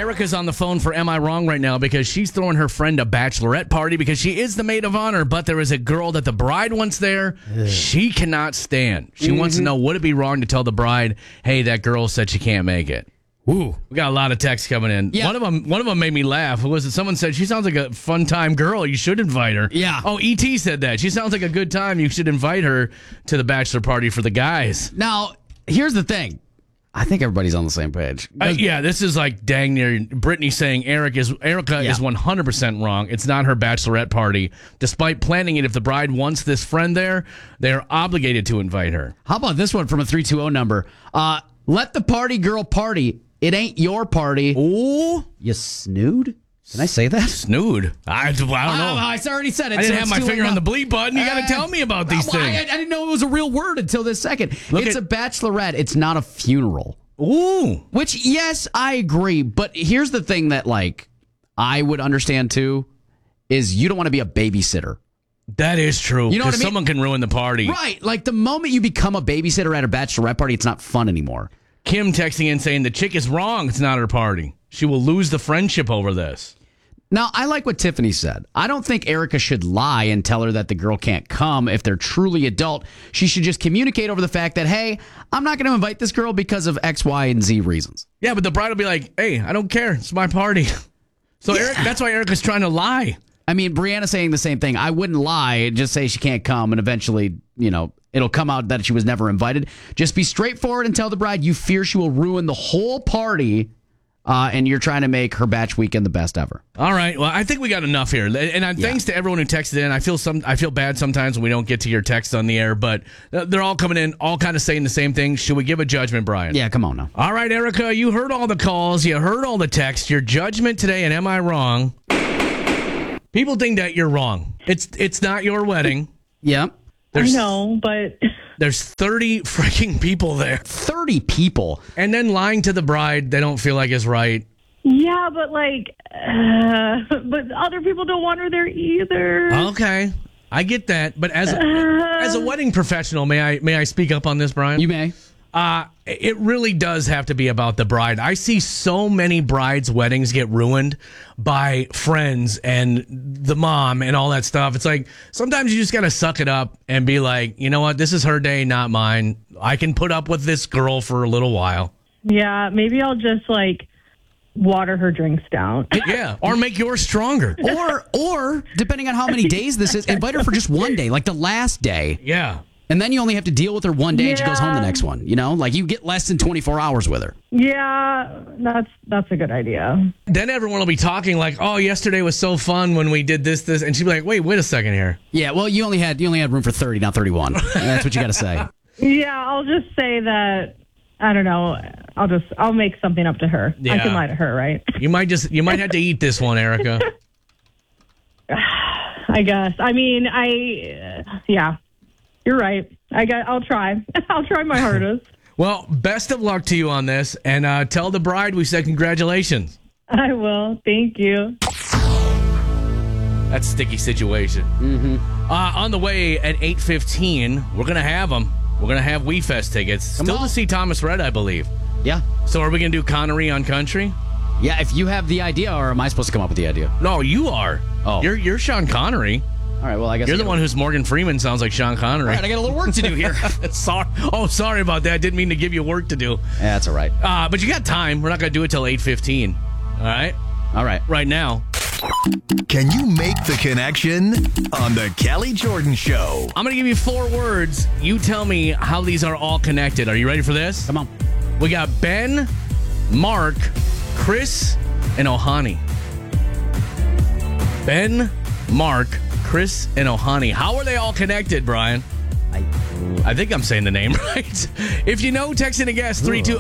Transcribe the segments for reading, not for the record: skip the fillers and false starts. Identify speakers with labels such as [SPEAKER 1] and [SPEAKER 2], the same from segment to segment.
[SPEAKER 1] Erica's on the phone for Am I Wrong right now because she's throwing her friend a bachelorette party because she is the maid of honor, but there is a girl that the bride wants there. She cannot stand. She wants to know, would it be wrong to tell the bride, hey, that girl said she can't make it? Ooh, we got a lot of texts coming in.
[SPEAKER 2] Yeah.
[SPEAKER 1] One of them made me laugh. Who was it? Someone said she sounds like a fun time girl. You should invite her.
[SPEAKER 2] Yeah.
[SPEAKER 1] Oh, E.T. said that. She sounds like a good time. You should invite her to the bachelor party for the guys.
[SPEAKER 2] Now, here's the thing. I think everybody's on the same page.
[SPEAKER 1] Yeah, this is like dang near Brittany saying Erica is 100% wrong. It's not her bachelorette party. Despite planning it, if the bride wants this friend there, they're obligated to invite her.
[SPEAKER 2] How about this one from a 320 number? Let the party girl party. It ain't your party.
[SPEAKER 1] Ooh.
[SPEAKER 2] You snood? Can I say that?
[SPEAKER 1] Snood. I don't know.
[SPEAKER 2] I already said it.
[SPEAKER 1] I didn't
[SPEAKER 2] so
[SPEAKER 1] have
[SPEAKER 2] it's
[SPEAKER 1] my
[SPEAKER 2] too
[SPEAKER 1] finger
[SPEAKER 2] late
[SPEAKER 1] on the
[SPEAKER 2] now.
[SPEAKER 1] bleep button. You got to tell me about these
[SPEAKER 2] Well,
[SPEAKER 1] things.
[SPEAKER 2] I didn't know it was a real word until this second. It's a bachelorette. It's not a funeral.
[SPEAKER 1] Ooh.
[SPEAKER 2] Which, yes, I agree. But here's the thing that, like, I would understand, too, is you don't want to be a babysitter.
[SPEAKER 1] That is true.
[SPEAKER 2] You know what I mean?
[SPEAKER 1] Someone can ruin the party.
[SPEAKER 2] Right. Like, the moment you become a babysitter at a bachelorette party, it's not fun anymore.
[SPEAKER 1] Kim texting in saying the chick is wrong. It's not her party. She will lose the friendship over this.
[SPEAKER 2] Now, I like what Tiffany said. I don't think Erica should lie and tell her that the girl can't come. If they're truly adult, she should just communicate over the fact that, hey, I'm not going to invite this girl because of X, Y, and Z reasons.
[SPEAKER 1] Yeah, but the bride will be like, hey, I don't care. It's my party. So that's why Erica's trying to lie.
[SPEAKER 2] I mean, Brianna saying the same thing. I wouldn't lie, just say she can't come, and eventually, it'll come out that she was never invited. Just be straightforward and tell the bride you fear she will ruin the whole party, and you're trying to make her batch weekend the best ever.
[SPEAKER 1] All right. Well, I think we got enough here. And thanks to everyone who texted in. I feel bad sometimes when we don't get to your text on the air, but they're all coming in, all kind of saying the same thing. Should we give a judgment, Brian?
[SPEAKER 2] Yeah, come on now.
[SPEAKER 1] All right, Erica, you heard all the calls. You heard all the texts. Your judgment today, and am I wrong? People think that you're wrong. It's not your wedding.
[SPEAKER 2] Yeah.
[SPEAKER 3] I know, but
[SPEAKER 1] There's 30 freaking people there.
[SPEAKER 2] 30 people.
[SPEAKER 1] And then lying to the bride, they don't feel like is right.
[SPEAKER 3] yeah, but but other people don't want her there either.
[SPEAKER 1] Okay. I get that. But as a wedding professional, may I speak up on this, Brian?
[SPEAKER 2] You may.
[SPEAKER 1] It really does have to be about the bride. I see so many brides' weddings get ruined by friends and the mom and all that stuff. It's like sometimes you just got to suck it up and be like, you know what? This is her day, not mine. I can put up with this girl for a little while.
[SPEAKER 3] Yeah, maybe I'll just water her drinks down.
[SPEAKER 1] Yeah, or make yours stronger.
[SPEAKER 2] Or depending on how many days this is, invite her for just one day, like the last day.
[SPEAKER 1] Yeah.
[SPEAKER 2] And then you only have to deal with her one day and she goes home the next one. Like you get less than 24 hours with her.
[SPEAKER 3] Yeah, that's a good idea.
[SPEAKER 1] Then everyone will be talking like, oh, yesterday was so fun when we did this. And she'll be like, wait a second here.
[SPEAKER 2] Yeah, well, you only had room for 30, not 31. That's what you got to say.
[SPEAKER 3] Yeah, I'll just say that, I don't know, I'll make something up to her.
[SPEAKER 1] Yeah.
[SPEAKER 3] I can lie to her, right?
[SPEAKER 1] You might have to eat this one, Erica.
[SPEAKER 3] I guess. I mean, yeah. You're right. I'll try. I'll try my hardest.
[SPEAKER 1] Well, best of luck to you on this, and tell the bride we said congratulations.
[SPEAKER 3] I will. Thank you.
[SPEAKER 1] That's a sticky situation. Mm-hmm. On the way at 8:15, we're going to have them. We're going to have WeFest tickets. Still to see Thomas Rhett, I believe.
[SPEAKER 2] Yeah.
[SPEAKER 1] So are we going to do Connery on Country?
[SPEAKER 2] Yeah, if you have the idea, or am I supposed to come up with the idad?
[SPEAKER 1] No, you are.
[SPEAKER 2] Oh.
[SPEAKER 1] You're Sean Connery.
[SPEAKER 2] All right, well, I guess
[SPEAKER 1] You're the one whose Morgan Freeman sounds like Sean Connery.
[SPEAKER 2] All right, I got a little work to do here.
[SPEAKER 1] Sorry about that. Didn't mean to give you work to do.
[SPEAKER 2] Yeah, that's all right.
[SPEAKER 1] But you got time. We're not going to do it till 8:15. All right?
[SPEAKER 2] All right.
[SPEAKER 1] Right now.
[SPEAKER 4] Can you make the connection on the Kelly Jordan Show?
[SPEAKER 1] I'm going to give you 4 words. You tell me how these are all connected. Are you ready for this?
[SPEAKER 2] Come on.
[SPEAKER 1] We got Ben, Mark, Chris, and Ohani. Ben, Mark, Chris, and Ohani. How are they all connected, Brian? I think I'm saying the name right. If you know, text in a guess,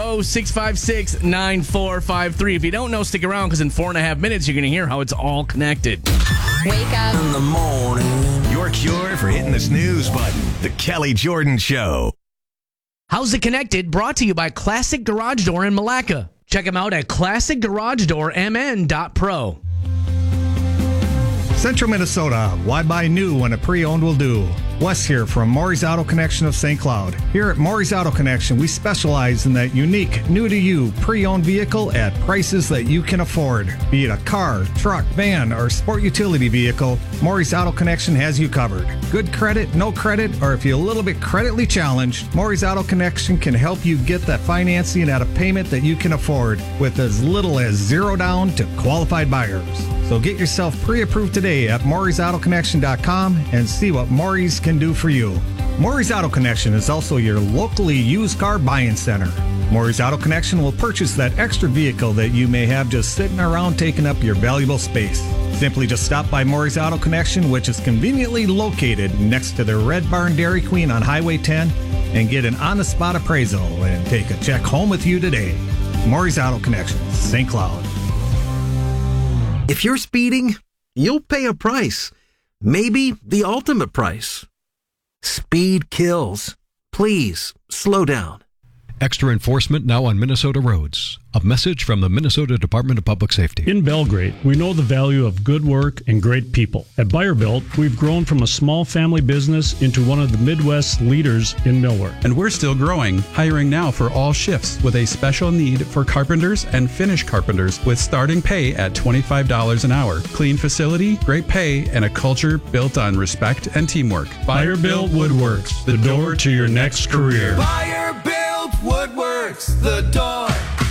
[SPEAKER 1] 320-656-9453. If you don't know, stick around because in 4.5 minutes, you're going to hear how it's all connected.
[SPEAKER 5] Wake up in the morning.
[SPEAKER 4] Your cure for hitting the snooze button. The Kelly Jordan Show.
[SPEAKER 1] How's it connected? Brought to you by Classic Garage Door in Malacca. Check them out at classicgaragedoormn.pro.
[SPEAKER 6] Central Minnesota, why buy new when a pre-owned will do? Wes here from Maury's Auto Connection of St. Cloud. Here at Maury's Auto Connection, we specialize in that unique, new-to-you, pre-owned vehicle at prices that you can afford. Be it a car, truck, van, or sport utility vehicle, Maury's Auto Connection has you covered. Good credit, no credit, or if you're a little bit creditly challenged, Maury's Auto Connection can help you get that financing at a payment that you can afford with as little as $0 down to qualified buyers. So get yourself pre-approved today at Maury'sAutoConnection.com and see what Maury's can do for you. Maury's Auto Connection is also your locally used car buying center. Maury's Auto Connection will purchase that extra vehicle that you may have just sitting around taking up your valuable space. Simply just stop by Maury's Auto Connection, which is conveniently located next to the Red Barn Dairy Queen on Highway 10, and get an on-the-spot appraisal and take a check home with you today. Maury's Auto Connection, St. Cloud.
[SPEAKER 7] If you're speeding, you'll pay a price. Maybe the ultimate price. Speed kills. Please, slow down.
[SPEAKER 8] Extra enforcement now on Minnesota roads. A message from the Minnesota Department of Public Safety.
[SPEAKER 9] In Belgrade, we know the value of good work and great people. At Buyer-Built, we've grown from a small family business into one of the Midwest's leaders in millwork.
[SPEAKER 10] And we're still growing, hiring now for all shifts with a special need for carpenters and finish carpenters with starting pay at $25 an hour. Clean facility, great pay, and a culture built on respect and teamwork.
[SPEAKER 9] Buyer-Built Woodworks, the door to your next career.
[SPEAKER 5] Buyer-Built Woodworks, the door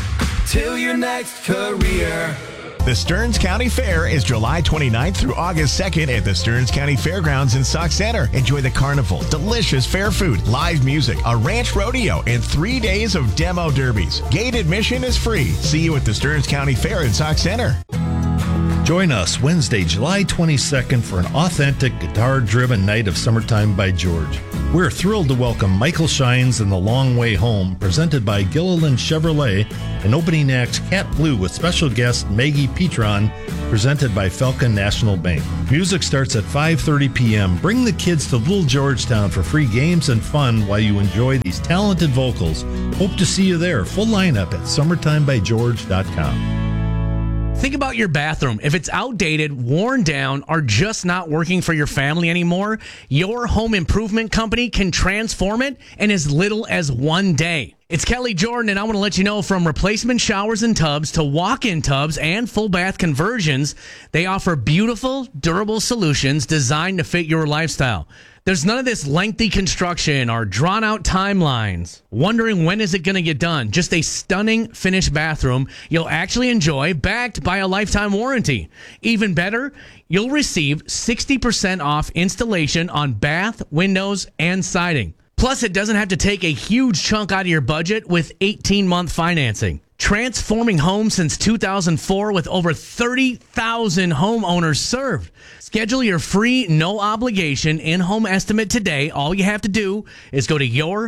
[SPEAKER 5] to your next career.
[SPEAKER 11] The Stearns County Fair is July 29th through August 2nd at the Stearns County Fairgrounds in Sauk Center. Enjoy the carnival, delicious fair food, live music, a ranch rodeo, and 3 days of demo derbies. Gate admission is free. See you at the Stearns County Fair in Sauk Center.
[SPEAKER 12] Join us Wednesday, July 22nd for an authentic guitar-driven night of Summertime by George. We're thrilled to welcome Michael Shines and The Long Way Home, presented by Gilliland Chevrolet, and opening act Cat Blue with special guest Maggie Petron, presented by Falcon National Bank. Music starts at 5:30 p.m. Bring the kids to Little Georgetown for free games and fun while you enjoy these talented vocals. Hope to see you there. Full lineup at summertimebygeorge.com.
[SPEAKER 1] Think about your bathroom. If it's outdated, worn down, or just not working for your family anymore, your home improvement company can transform it in as little as 1 day. It's Kelly Jordan, and I want to let you know, from replacement showers and tubs to walk-in tubs and full bath conversions, they offer beautiful, durable solutions designed to fit your lifestyle. There's none of this lengthy construction or drawn-out timelines. Wondering when is it going to get done? Just a stunning finished bathroom you'll actually enjoy, backed by a lifetime warranty. Even better, you'll receive 60% off installation on bath, windows, and siding. Plus, it doesn't have to take a huge chunk out of your budget with 18-month financing. Transforming homes since 2004 with over 30,000 homeowners served. Schedule your free, no-obligation in-home estimate today. All you have to do is go to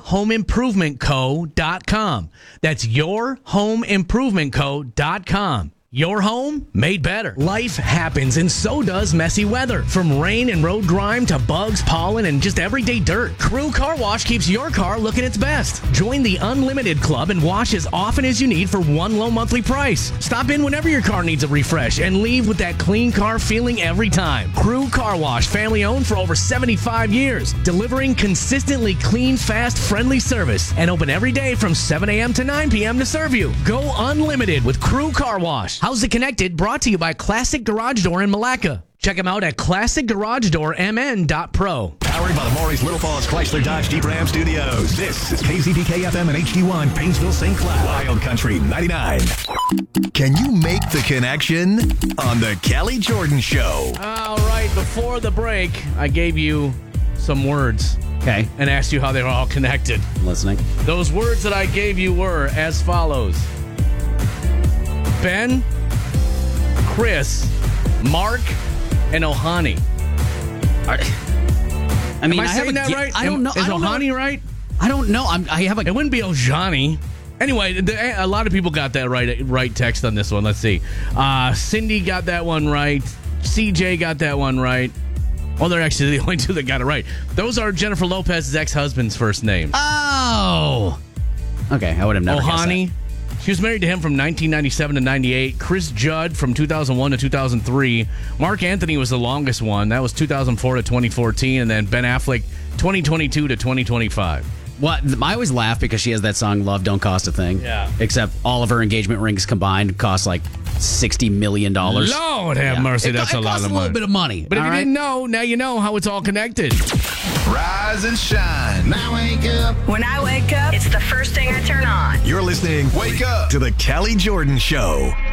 [SPEAKER 1] yourhomeimprovementco.com. That's yourhomeimprovementco.com. Your home made better. Life happens, and so does messy weather. From rain and road grime to bugs, pollen, and just everyday dirt, Crew Car Wash keeps your car looking its best. Join the Unlimited Club and wash as often as you need for one low monthly price. Stop in whenever your car needs a refresh and leave with that clean car feeling every time. Crew Car Wash, family owned for over 75 years, delivering consistently clean, fast, friendly service, and open every day from 7 a.m. to 9 p.m. to serve you. Go unlimited with Crew Car Wash. How's It Connected? Brought to you by Classic Garage Door in Malacca. Check them out at classicgaragedoormn.pro.
[SPEAKER 4] Powered by the Maury's Little Falls Chrysler Dodge Jeep Ram Studios. This is KZDK FM and HD1 Painesville St. Cloud. Wild Country 99. Can you make the connection on the Kelly Jordan Show?
[SPEAKER 1] All right, before the break, I gave you some words.
[SPEAKER 2] Okay.
[SPEAKER 1] And asked you how they were all connected.
[SPEAKER 2] I'm listening.
[SPEAKER 1] Those words that I gave you were as follows: Ben, Chris, Mark, and Ohani.
[SPEAKER 2] I mean,
[SPEAKER 1] Am I saying that right?
[SPEAKER 2] I don't know.
[SPEAKER 1] Is Ohani right?
[SPEAKER 2] I don't know. It
[SPEAKER 1] wouldn't be Ojani. Anyway, a lot of people got that right text on this one. Let's see. Cindy got that one right. CJ got that one right. Well, they're actually the only two that got it right. Those are Jennifer Lopez's ex-husband's first names.
[SPEAKER 2] Oh. Okay, I would have never guessed
[SPEAKER 1] Ohani, She was married to him from 1997 to 98. Chris Judd from 2001 to 2003. Mark Anthony was the longest one. That was 2004 to 2014. And then Ben Affleck, 2022 to 2025.
[SPEAKER 2] What I always laugh because she has that song "Love Don't Cost a Thing."
[SPEAKER 1] Yeah.
[SPEAKER 2] Except all of her engagement rings combined cost like $60 million.
[SPEAKER 1] Lord have mercy, that's a lot of money.
[SPEAKER 2] It costs a little bit of money.
[SPEAKER 1] But if you
[SPEAKER 2] all right?
[SPEAKER 1] didn't know, now you know how it's all connected.
[SPEAKER 5] Rise and shine. Now wake up.
[SPEAKER 13] When I wake up, it's the first thing I turn on.
[SPEAKER 4] You're listening.
[SPEAKER 5] Wake up
[SPEAKER 4] to the Callie Jordan Show.